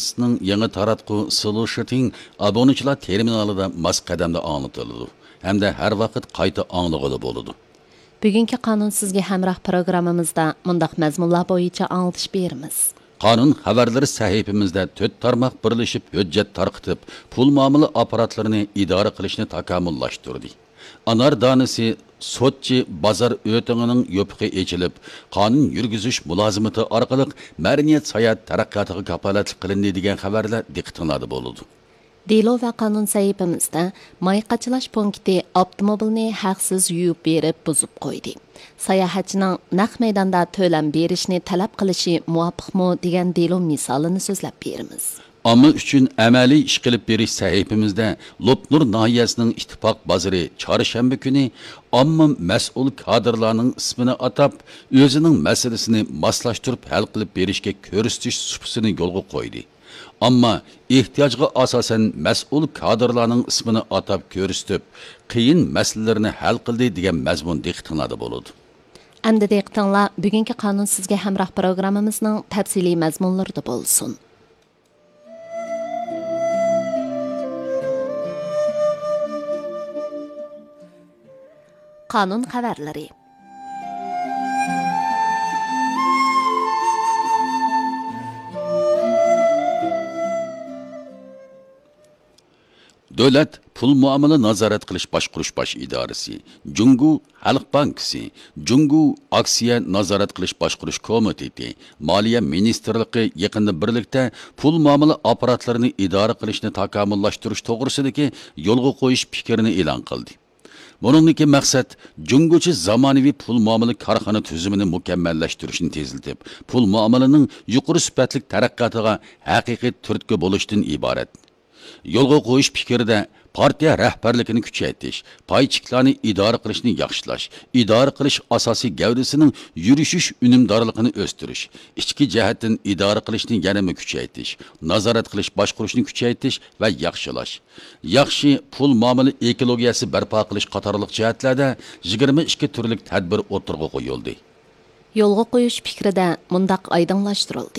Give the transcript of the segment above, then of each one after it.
Service'ning yangi taratqu Solution obunachilar terminalida mas qadamda anlatiladi hamda har vaqt qayta anglag'ili bo'ladi. Bugungi qonun sizga hamroh programmamizda mundaq mazmunlar bo'yicha anglatish beramiz. Qonun xabarlari sahifamizda 4 tarmoq birlashib hujjat tarqitib, pul muomala apparatlarini idora qilishni takomillashtirdi. Anar danisi sotchi bozor o'tingining yopiqi echilib, qonun yurgizish mulozimati orqali madaniyat sayat taraqqiyotiga kafolatlik qilindi degan xabarlar diqqatingizda bo'ladi. Delo va qonun sahifamizda may qachilash punkti avtomobilni haqsiz yuvib berib buzib qo'ydi. Sayohatchining naq maydonda to'lam berishni talab qilishi muvofiqmi degan delo misolini so'zlab beramiz. Amma uchun amaliy ish qilib berish sahifamizda Lopnur nahiyasining ittifoq bozori chorshanba kuni omma mas'ul kadrlarning ismini atab, o'zining masalasini moslashtirib hal qilib berishga ko'rsatish supsini yo'lga qo'ydi. Ammo ehtiyojga asosan mas'ul kadrlarning ismini atab ko'rsatib, qiyin masalalarni hal qildi degan mazmun diqqatingizda bo'ladi. Endi diqqatinglar bugungi qonun sizga hamroh programmamizning tafsiliy mazmunlarida bo'lsin. Qonun xabarlari. Davlat pul muomala nazorat qilish boshqarish bosh idorasi, Jungu Xalq bankisi, Jungu aksiya nazorat qilish boshqarish komiteti, Moliya ministrligi yaqinda birlikda pul muomala apparatlarini idora qilishni takomillashtirish to'g'risidagi yo'lga qo'yish fikrini e'lon qildi. Buningdagi maqsad junguchi zamonaviy pul muomala korxona tuzumini mukammallashtirishni tezlitib, pul muomalaning yuqori sifatli taraqqiyotiga haqiqiy turtki bo'lishdan iborat. Yo'lga qo'yish fikrida partiya rahbarligini kuchaytirish, paychiqlarni idora qilishni yaxshilash, idora qilish asosiy gavdasining yurishish unumdorligini o'stirish, ichki jihatdan idora qilishni yanada kuchaytirish, nazorat qilish, boshqarishni kuchaytirish va yaxshilash. Yaxshi pul muomala ekologiyasi barpo qilish qatorliq jihatlarda 22 turlik tadbir o'tirg'a qo'yildi. Yo'lga qo'yish fikrida mundaq oydinlashtirildi.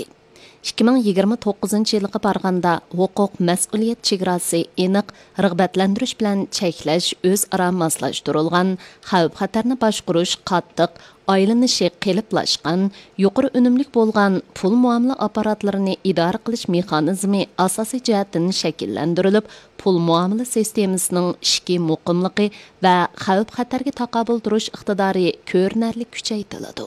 2029 yilga borganda huquq mas'uliyat chegarasi aniq rag'batlantirish bilan cheklash o'zaro moslashtirilgan xavf-xatarni boshqarish qattiq aylanishi qeliplashgan yuqori unumlik bo'lgan pul muomala apparatlarini idora qilish mexanizmi asosiy jihatdan shakllantirilib, pul muomala sistemasining ishki muqimligi va xavf-xatarga taqobil turish iqtidori ko'rinarli kuchaytiriladi.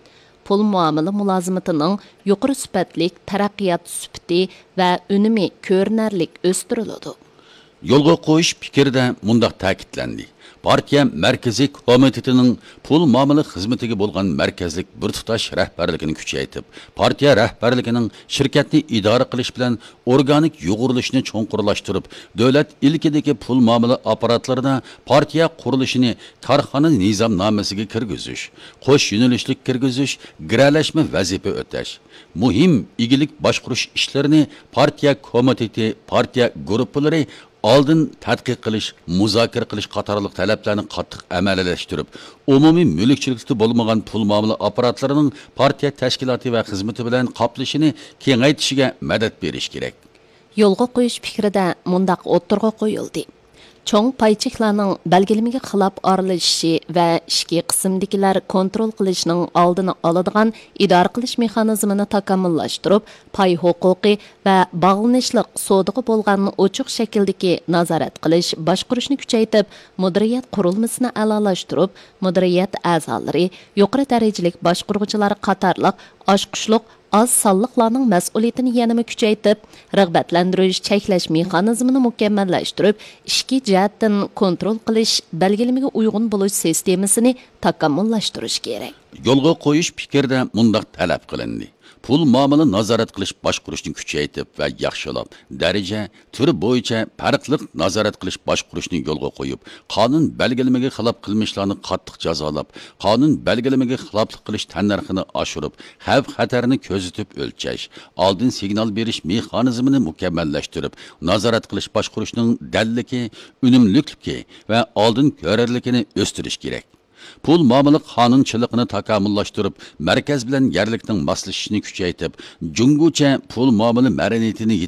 Pul muomala mulozimatining yuqori sifatlik taraqqiyot sifati va unumi ko'rinarlik o'stiriladi. Yo'lga qo'yish fikrida mundaq ta'kidlandi. Partiya Markaziy komitetining pul muomala xizmatiga bo'lgan markazlik bir tutash rahbarligini kuchaytirib, partiya rahbarligining shirkatni idora qilish bilan organik yo'g'rilishni cho'nqurlashtirib, davlat ilkidagi pul muomala apparatlarida partiya qurilishini korxona nizomnomasiga kirgizish, qo'sh yo'nalishlik kirgizish, giralashma vazifa o'tash, muhim igilik boshqarish ishlarini partiya komiteti, partiya guruhlari oldin tadqiq qilish, muzokara qilish qatorliq talablarni qattiq amaliyalashtirib, umumiy mulkchilikda bo'lmagan pul muomala apparatlarining partiya tashkiloti va xizmati bilan qoplashini kengaytishiga madad berish kerak. Yo'lga qo'yish fikrida mundaq o'tirg'a qo'yildi. Cho'ng paychiqlarning belgilimiga xilof aralashishi va ishki qismdagilar kontrol qilishning oldini oladigan idora qilish mexanizmini takomillashtirib, pay huquqi va bog'lanishliq sodiga bo'lgan ochiq shakldagi nazorat qilish, boshqarishni kuchaytirib, mudiriyat qurilmasini a'lolashtirib, mudiriyat a'zolari, yuqori darajalik boshqaruvchilar qatorliq oshqushliq az sonliqlarning mas'uliyatini yanada kuchaytirib, rag'batlantirish, cheklash mexanizmini mukammallashtirib, ishki jihatdan kontrol qilish, belgilimiga uyg'un bo'lish sistemasini takomillashtirish kerak. Yo'lga qo'yish fikrda mundaq talab qilindi. Pul muomala nazorat qilish boshqarishni kuchaytirib va yaxshilab, daraja, turi bo'yicha farqli nazorat qilish boshqarishni yo'lga qo'yib, qonun belgilamiga xilof qilmishlarni qattiq jazolab, qonun belgilamiga xiloflik qilish tannarxini oshirib, xavf-xatarni ko'zitib o'lchash, oldin signal berish mexanizmini mukammallashtirib, nazorat qilish boshqarishning dalligi, unumlikligi va oldin ko'rarligini o'stirish kerak. Pul muomala qonunchiligini takomillashtirib, markaz bilan yerlikning moslashishini kuchaytirib, jungucha pul muomala madaniyatini